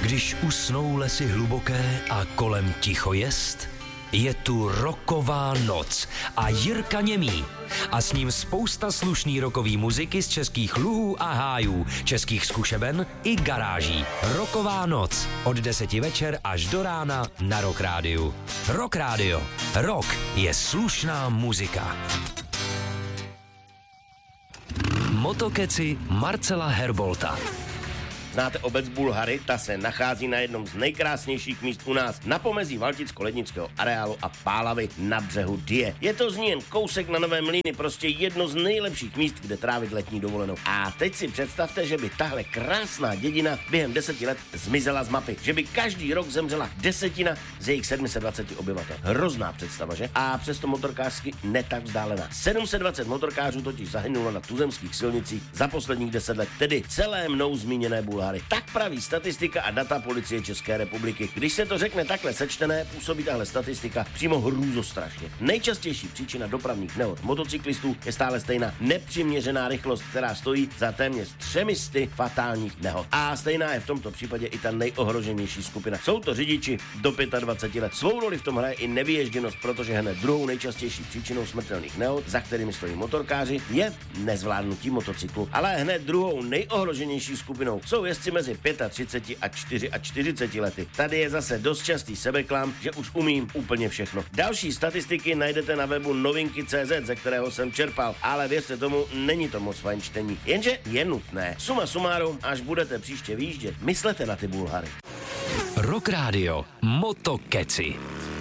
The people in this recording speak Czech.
Když usnou lesy hluboké a kolem ticho jest, je tu rocková noc a Jirka Němý. A s ním spousta slušný rockový muziky z českých luhů a hájů, českých zkušeben i garáží. Rocková noc od 10 večer až do rána na Rock Rádiu. Rock Rádio. Rock je slušná muzika. Motokeci Marcela Herbolta. Znáte obec Bulhary? Ta se nachází na jednom z nejkrásnějších míst u nás, na pomezí Valticko-Lednického areálu a Pálavy na břehu Dyje. Je to z ní jen kousek na Nové Mlýny, prostě jedno z nejlepších míst, kde trávit letní dovolenou. A teď si představte, že by tahle krásná dědina během 10 let zmizela z mapy, že by každý rok zemřela 10 z jejich 720 obyvatel. Hrozná představa, že? A přesto motorkářsky ne tak vzdálená. 720 motorkářů totiž zahynulo na tuzemských silnicích za posledních 10 let, tedy celé mnou zmíněné Bulhary. Tak praví statistika a data Policie České republiky. Když se to řekne takhle sečtené, působí tahle statistika přímo hrůzostrašně. Nejčastější příčina dopravních nehod motocyklistů je stále stejná: nepřiměřená rychlost, která stojí za téměř 300 fatálních nehod. A stejná je v tomto případě i ta nejohroženější skupina. Jsou to řidiči do 25 let. Svou roli v tom hraje i nevyježděnost, protože hned druhou nejčastější příčinou smrtelných nehod, za kterými stojí motorkáři, je nezvládnutí motocyklu. Ale hned druhou nejohroženější skupinou jsou jezdci mezi 35 a 44 lety. Tady je zase dost častý sebeklam, že už umím úplně všechno. Další statistiky najdete na webu novinky.cz, ze kterého jsem čerpal, ale věřte tomu, není to moc fajn čtení. Jenže je nutné. Suma sumárum, až budete příště vyjíždět, myslete na ty Bulhary. Rock Rádio. Motokeci.